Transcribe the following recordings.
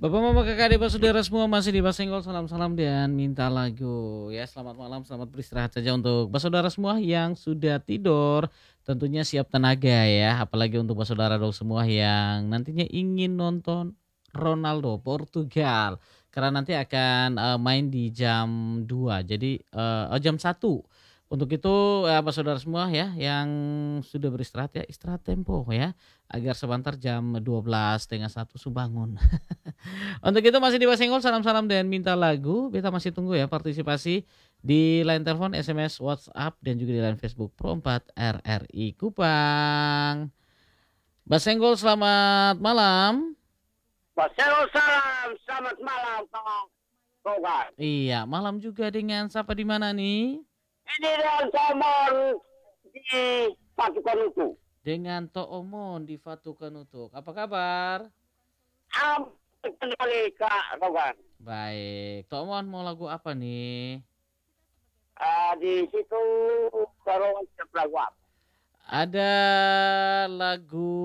Bapak Mama Kakak Adik Saudara semua masih di Basenggol, salam-salam dan minta lagu. Ya, selamat malam, selamat beristirahat saja untuk saudara semua yang sudah tidur. Tentunya siap tenaga ya, apalagi untuk saudara dong semua yang nantinya ingin nonton Ronaldo Portugal. Karena nanti akan main di jam 2. Jadi jam 1. Untuk itu saudara semua ya yang sudah beristirahat ya, istirahat tempo ya, agar sebentar jam 12 setengah 1 bangun. Untuk itu masih di Basenggol, salam-salam dan minta lagu. Beta masih tunggu ya partisipasi di line telepon, SMS, WhatsApp dan juga di line Facebook Pro 4 RRI Kupang. Basenggol, selamat malam. Salam, selamat malam kawan. Iya, malam juga dengan siapa di mana nih? Ini dengan Somon di Pasukan itu. Dengan Toomon di Fatu Kanutuk. Apa kabar? Kembali Kak kawan. Baik, Toomon mau lagu apa nih? Di situ Karawang lagu apa? Ada lagu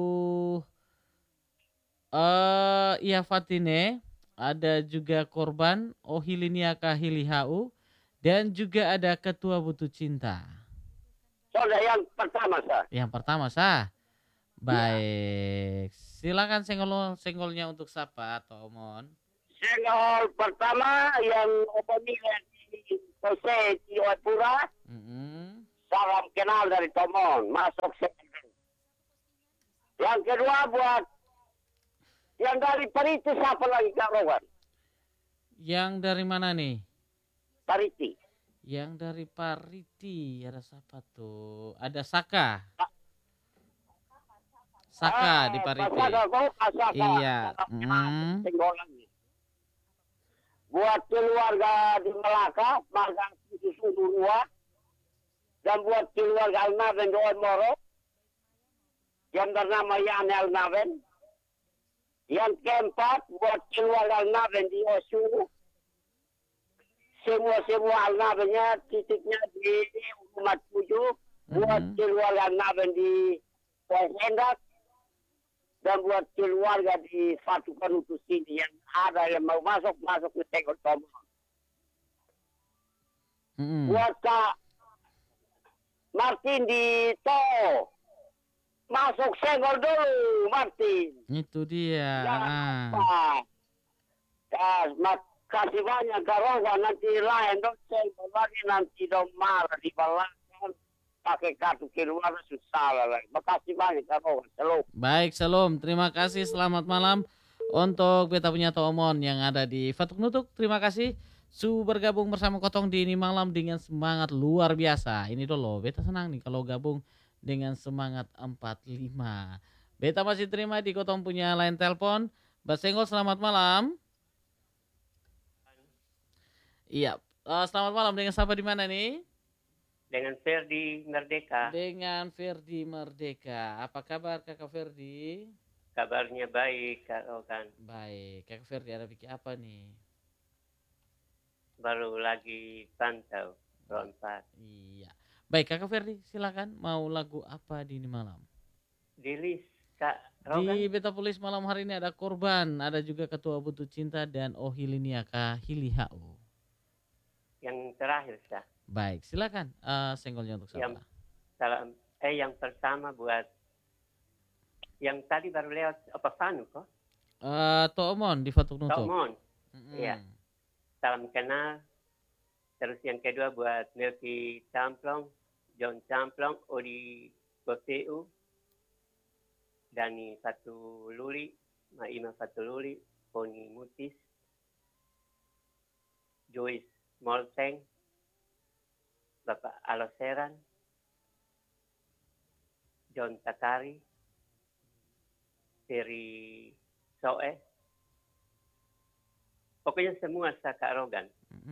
Iya Fatine, ada juga Korban, Ohilinia Kahilihau, dan juga ada Ketua Butuh Cinta. Soalnya yang pertama sah. Yang pertama sah. Ya. Baik. Silakan senggolnya untuk siapa atau Omon? Senggol pertama yang pemilihan di Jose Ciwapura. Salam kenal dari Tomon. Masuk senggol. Yang kedua buat yang dari Pariti siapa lagi Kak Rowan? Yang dari mana nih? Pariti. Yang dari Pariti ada siapa tuh? Ada Saka. Saka di Pariti. Iya. Buat keluarga di Melaka, Margang Susu Dua, dan buat keluarga Alnaven Doan Moro, yang bernama Yani Alnaven. Yang keempat, buat keluarga Alnaven di Osu, semua Alnavennya titiknya di Umat 7, buat keluarga Alnaven di Endak, dan buat keluarga di Fatu Kanutu sini yang ada yang mau masuk ke Senggol Tomon. Buat Kak Martin di Tol, masuk Senggol dulu Martin. Itu dia. Makasih banyak Kak Rowan, nanti lain dong Senggol lagi, nanti dong marah di belakang pakai kartu keluar susah lagi. Makasih banyak Kak Rowan. Shalom. Baik, shalom. Terima kasih. Selamat malam untuk beta punya Tomon yang ada di Fatuk Nutuk. Terima kasih su bergabung bersama Kotong di ini malam dengan semangat luar biasa. Ini dulu beta senang nih kalau gabung dengan semangat 45. Beta masih terima di Kotong punya line telepon. Basenggol, selamat malam. Iya, selamat malam. Dengan siapa di mana nih? Dengan Ferdi Merdeka. Dengan Ferdi Merdeka. Apa kabar Kakak Ferdi? Kabarnya baik Kak Rogan. Baik, Kakak Ferdi ada pikir apa nih? Baru lagi pantau Ronpat. Iya. Baik Kakak Ferdi, silakan mau lagu apa di ini malam? Di list Kak Rogan. Di Beta Pulis malam hari ini ada Korban, ada juga Ketua Butuh Cinta dan Ohilinia Kahilihau. Yang terakhir Kak. Baik, silakan senggolnya untuk siapa? Yang pertama buat yang tadi baru lewat apa Fanu kok? Toomon di Fatuk Nutuk. Toomon. Iya. Salam kenal. Terus yang kedua buat Melki Camplong, John Camplong, Odi Koseu, Dani Fatululi, Maima Fatululi, Poni Mutis, Joyce Molteng, Bapak Aloseran, John Takari, Ferry Soe, pokoknya semua Kak Rogan.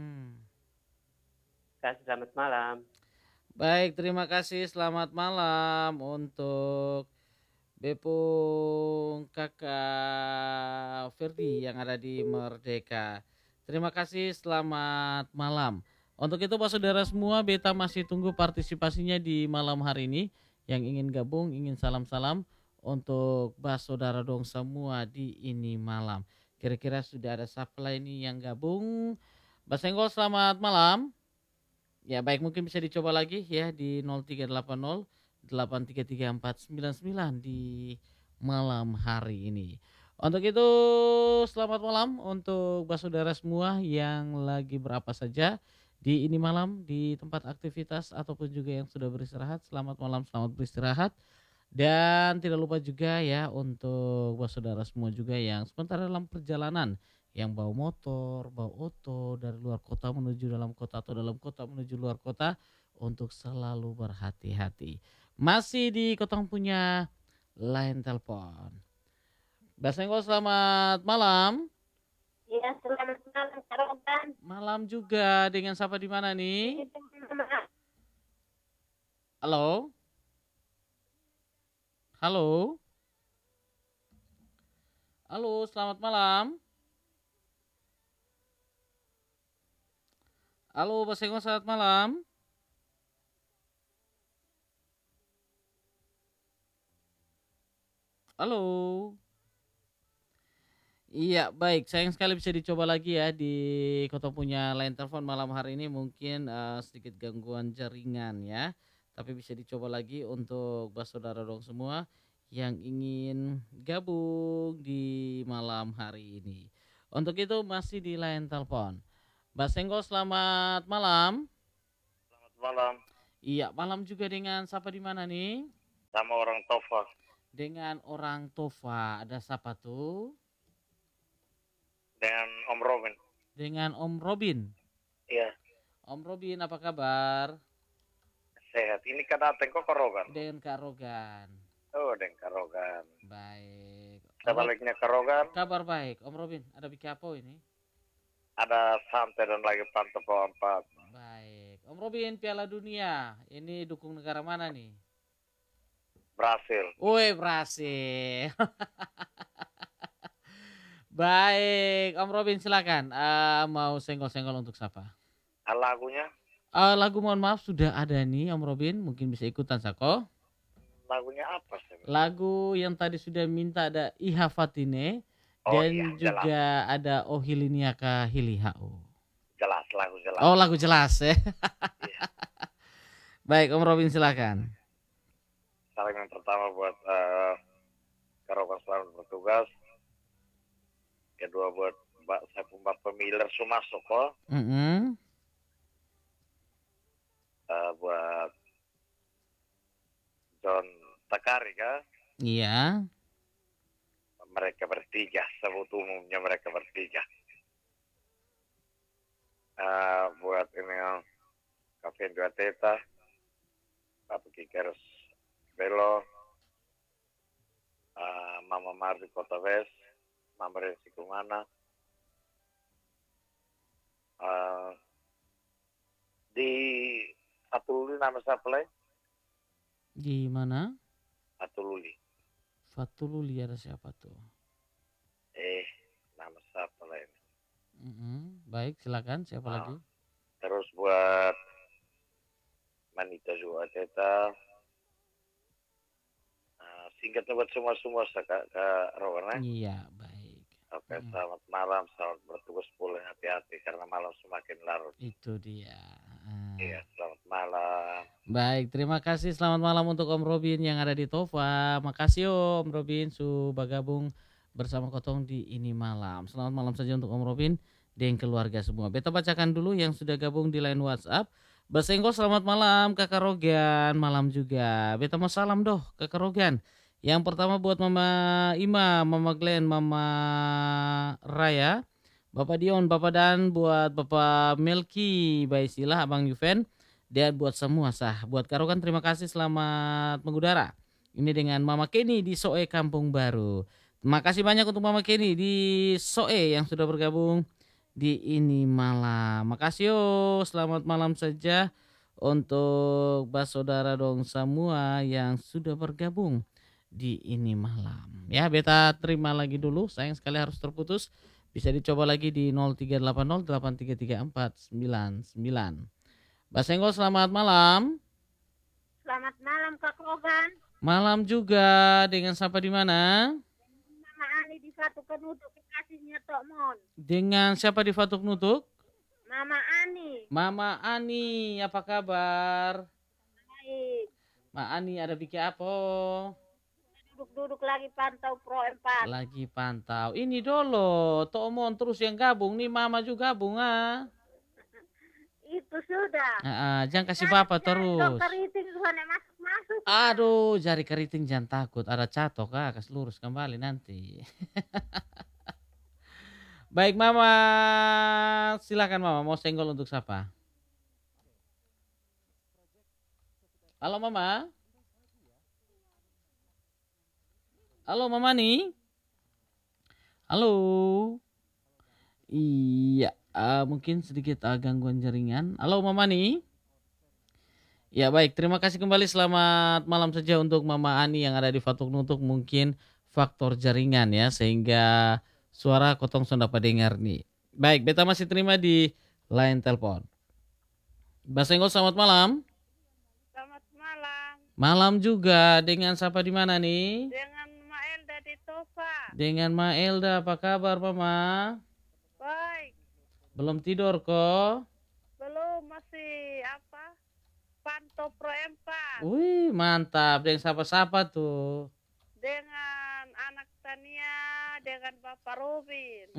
Selamat malam. Baik, terima kasih. Selamat malam untuk Bepung Kakak Ferdi yang ada di Merdeka. Terima kasih, selamat malam. Untuk itu Pak Saudara semua, beta masih tunggu partisipasinya di malam hari ini. Yang ingin gabung, ingin salam-salam untuk Pak Saudara dong semua di ini malam. Kira-kira sudah ada siapa ini yang gabung? Mbak Senggol selamat malam. Ya baik, mungkin bisa dicoba lagi ya di 0380 833 499 di malam hari ini. Untuk itu selamat malam untuk saudara semua yang lagi berapa saja di ini malam di tempat aktivitas ataupun juga yang sudah beristirahat. Selamat malam, selamat beristirahat. Dan tidak lupa juga ya untuk saudara semua juga yang sementara dalam perjalanan, yang bawa motor, bawa oto dari luar kota menuju dalam kota atau dalam kota menuju luar kota untuk selalu berhati-hati. Masih di Kotong punya line telepon. Mbak Senggol selamat malam. Iya, selamat malam, Kak Rogan. Malam juga, dengan siapa di mana nih? Halo? Halo? Halo, selamat malam. Halo, Mbak Senggol selamat malam. Halo. Iya, baik. Sayang sekali bisa dicoba lagi ya di Kota punya line telepon malam hari ini mungkin sedikit gangguan jaringan ya. Tapi bisa dicoba lagi untuk saudara dong semua yang ingin gabung di malam hari ini. Untuk itu masih di line telepon. Mbak Senggol selamat malam. Selamat malam. Iya, malam juga dengan siapa di mana nih? Sama orang Tofa. Dengan orang Tofa. Ada siapa tuh? Dengan Om Robin. Dengan Om Robin. Iya, Om Robin apa kabar? sehat. Ini kan datang kok ke Rogan. Den Kak Rogan. Oh, dengan ke Rogan. Baik. Sebaliknya ke Rogan, Kabar baik. Om Robin, ada bikin apa ini? ada santai dan lagi pantau bawah 4. Baik. Om Robin, Piala Dunia. Ini dukung negara mana nih? Brasil. Woi, Brasil. Baik, Om Robin silakan. Mau senggol-senggol untuk siapa? Lagunya, Lagu mohon maaf sudah ada nih Om Robin, mungkin bisa ikutan Sako. lagunya apa sih? Lagu yang tadi sudah minta ada Iha Fatine Oh dan iya, juga ada Ohiliniaka Hilihau. jelas, lagu jelas. Oh, lagu jelas ya. Iya. Baik, Om Robin silakan. Salam yang pertama buat ke Rogan selamat bertugas. Kedua buat saya pembuat pemiler Sumasoko. Buat John Takari kan. Iya. Mereka bertiga, sebut umumnya mereka bertiga. Buat ini Kavin Dua Teta, Bapak Kikeros Belo, Mama Mardi Kota West, Mama Rensi Kumana, di Fatululi nama siapa lain? Di mana? Fatululi. Fatululi ada siapa tuh? Nama siapa lain? Baik, silakan. Siapa lagi? Terus buat Manita Dua Teta, singkatnya buat semua ke Rowan. Iya, baik. Oke, selamat malam, selamat bertugas pulang, hati-hati karena malam semakin larut. Itu dia. Iya, selamat malam. Baik, terima kasih. Selamat malam untuk Om Robin yang ada di Tofa. Makasih Om Robin sudah gabung bersama Kotong di ini malam. Selamat malam saja untuk Om Robin dan keluarga semua. Beta bacakan dulu yang sudah gabung di line WhatsApp. Basengko selamat malam Kakak Rogan, malam juga. Beta mau salam doh Kakak Rogan. Yang pertama buat Mama Ima, Mama Glenn, Mama Raya, Bapak Dion, Bapak Dan, buat Bapak Melki, Baisilah, Abang Yuven, dan buat semua sah. Buat Kak Rogan terima kasih, selamat mengudara. Ini dengan Mama Kenny di Soe Kampung Baru. Terima kasih banyak untuk Mama Kenny di Soe yang sudah bergabung di ini malam. Makasih yo, selamat malam saja untuk saudara dong semua yang sudah bergabung di ini malam. Ya, beta terima lagi dulu. Sayang sekali harus terputus. Bisa dicoba lagi di 0380 833 499. Basengko selamat malam. Selamat malam Kak Rogan. Malam juga, dengan siapa di mana? Mama Ani Ani di satu kenutuk kasihnya Tok Mon. Dengan siapa di Fatuk Nutuk? Mama Ani. Mama Ani, apa kabar? Baik. Ma Ani ada bikin apa? Duduk-duduk lagi pantau Pro 4. Lagi pantau. Ini dulu, Tomon terus yang gabung nih, Mama juga gabung ah. Itu sudah. Jangan kasih Bapak terus. Dokter itu sana masuk-masuk. Aduh, jari keriting jangan takut, ada catok kasih lurus kembali nanti. Baik Mama, silakan Mama, mau senggol untuk siapa? Halo Mama. Halo Mama nih. Halo. Iya, mungkin sedikit gangguan jaringan. Halo Mama nih. Ya baik, terima kasih kembali. Selamat malam saja untuk Mama Ani yang ada di Fatuk Nutuk. Mungkin faktor jaringan ya, sehingga suara kotong sudah dapat dengar nih. Baik, beta masih terima di line telepon. Mbak Senggol, selamat malam. Selamat malam. Malam juga. Dengan siapa di mana nih? Dengan Ma Elda di Tofa. Dengan Ma Elda, apa kabar Mama? Baik. Belum tidur kok? Belum, masih pantau Pro 4. Wih, mantap. Dengan siapa-siapa tuh? Dengan anak Tania, dengan Bapak Robin.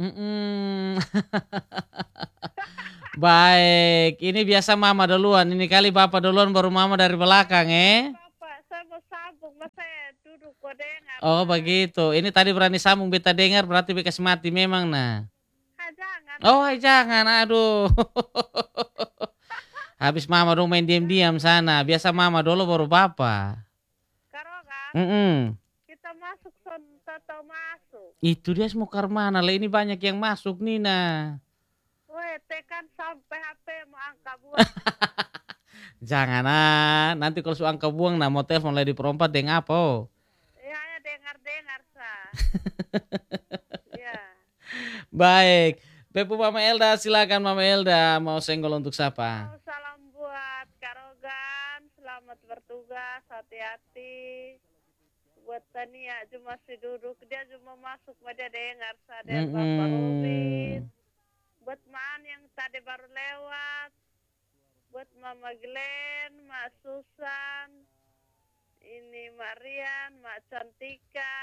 Baik, ini biasa Mama duluan. Ini kali Bapak duluan baru Mama dari belakang Bapak, saya mau sambung, mas saya duduk kok dengar. Oh begitu. Ini tadi berani sambung beta dengar berarti bekas mati memang nah. Jangan. Oh jangan, aduh. Habis Mama dong main diam-diam sana. Biasa Mama dulu baru Bapak. Karogan. Kita masuk atau masuk. Itu dia semua mana lah. Ini banyak yang masuk nih nah. Weh, tekan sampai HP mau angka buang. Jangan nanti kalau angka buang nah mau telepon lagi di perompat dengan apa? Ya dengar sa. Ya. Baik. Pepu Mama Elda, silakan Mama Elda mau senggol untuk siapa? Salam buat Karogan, selamat bertugas, hati-hati. Buat Tania cuma masih duduk, dia cuma masuk dia dengar sadar Bapak Robin. Buat Maan yang tadi baru lewat. Buat Mama Glenn, Mak Susan, ini Marian, Mak Cantika.